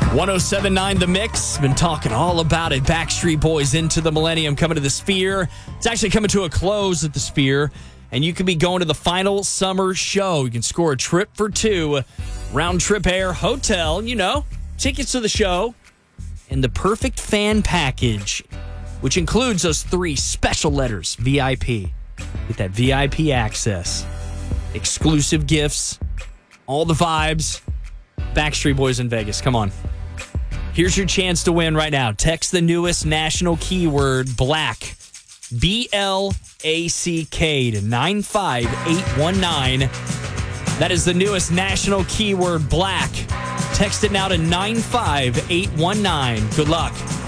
107.9 The Mix. Been talking all about it. Backstreet Boys Into the Millennium coming to the Sphere. It's actually coming to a close at the Sphere, and you could be going to the final summer show. You can score a trip for two, round trip air, hotel, tickets to the show, and the perfect fan package, which includes those three special letters, VIP. Get that VIP access, exclusive gifts, all the vibes. Backstreet Boys in Vegas. Come on. Here's your chance to win right now. Text the newest national keyword BLACK, B-L-A-C-K, to 95819. That is the newest national keyword BLACK. Text it now to 95819. Good luck.